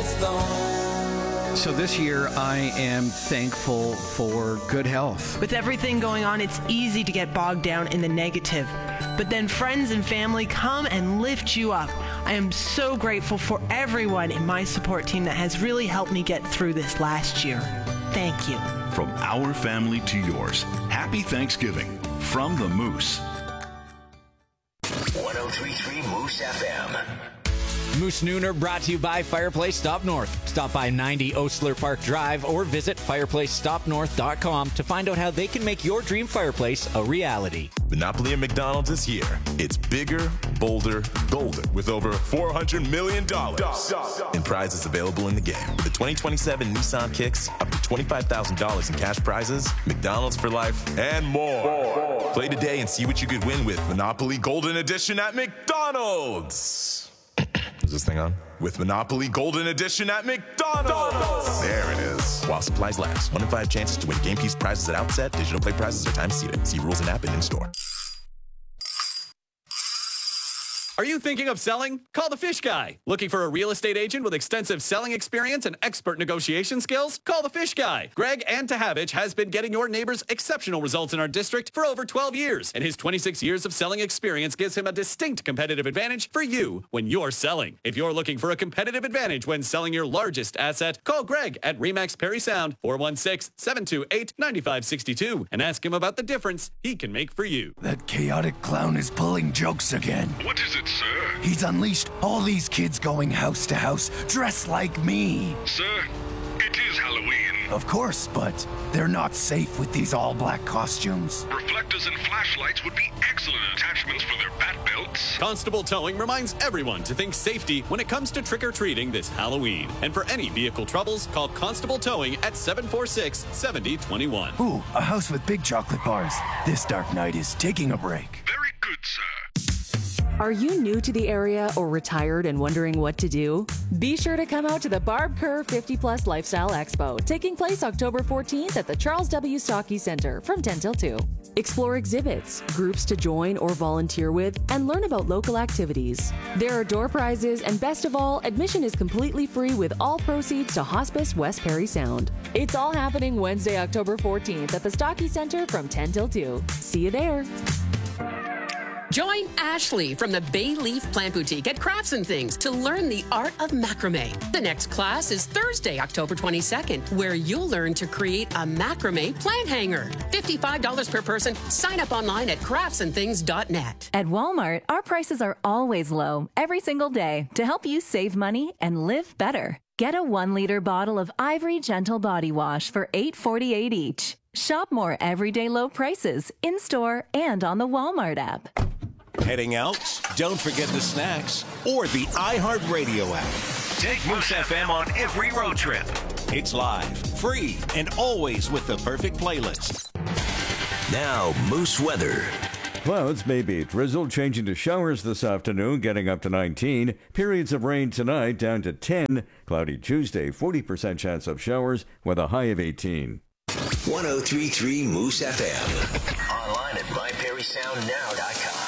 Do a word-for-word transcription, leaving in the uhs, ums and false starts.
So this year, I am thankful for good health. With everything going on, it's easy to get bogged down in the negative. But then friends and family come and lift you up. I am so grateful for everyone in my support team that has really helped me get through this last year. Thank you. From our family to yours, happy Thanksgiving from the Moose. one oh three point three Moose F M. Moose Nooner brought to you by Fireplace Stop North. Stop by ninety Osler Park Drive or visit fireplace stop north dot com to find out how they can make your dream fireplace a reality. Monopoly at McDonald's is here. It's bigger, bolder, golden with over four hundred million dollars in prizes available in the game. With the twenty twenty-seven Nissan Kicks, up to twenty-five thousand dollars in cash prizes, McDonald's for life, and more. more. Play today and see what you could win with Monopoly Golden Edition at McDonald's. Is this thing on? With Monopoly Golden Edition at McDonald's. There it is. While supplies last. One in five chances to win game piece prizes at outset. Digital play prizes are time seated. See rules and app and in store. Are you thinking of selling? Call the Fish Guy. Looking for a real estate agent with extensive selling experience and expert negotiation skills? Call the Fish Guy. Greg Antahavich has been getting your neighbors exceptional results in our district for over twelve years, and his twenty-six years of selling experience gives him a distinct competitive advantage for you when you're selling. If you're looking for a competitive advantage when selling your largest asset, call Greg at Remax Perry Sound, four one six, seven two eight, nine five six two, and ask him about the difference he can make for you. That chaotic clown is pulling jokes again. What is it, sir? He's unleashed all these kids going house to house, dressed like me. Sir, it is Halloween. Of course, but they're not safe with these all-black costumes. Reflectors and flashlights would be excellent attachments for their bat belts. Constable Towing reminds everyone to think safety when it comes to trick-or-treating this Halloween. And for any vehicle troubles, call Constable Towing at seven four six, seven zero two one. Ooh, a house with big chocolate bars. This dark night is taking a break. Very good, sir. Are you new to the area or retired and wondering what to do? Be sure to come out to the Barb Kerr fifty plus Lifestyle Expo, taking place October fourteenth at the Charles W. Stockey Center from ten till two. Explore exhibits, groups to join or volunteer with, and learn about local activities. There are door prizes, and best of all, admission is completely free with all proceeds to Hospice West Perry Sound. It's all happening Wednesday, October fourteenth at the Stockey Center from ten till two. See you there. Join Ashley from the Bay Leaf Plant Boutique at Crafts and Things to learn the art of macrame. The next class is Thursday, October twenty-second, where you'll learn to create a macrame plant hanger. fifty-five dollars per person. Sign up online at crafts and things dot net. At Walmart, our prices are always low, every single day, to help you save money and live better. Get a one-liter bottle of Ivory Gentle Body Wash for eight forty-eight each. Shop more everyday low prices in-store and on the Walmart app. Heading out? Don't forget the snacks or the iHeartRadio app. Take Moose F M on every road trip. It's live, free, and always with the perfect playlist. Now, Moose weather. Clouds, maybe drizzle, changing to showers this afternoon, getting up to nineteen. Periods of rain tonight, down to ten. Cloudy Tuesday, forty percent chance of showers with a high of eighteen. one oh three point three Moose F M. Online at my perry sound now dot com.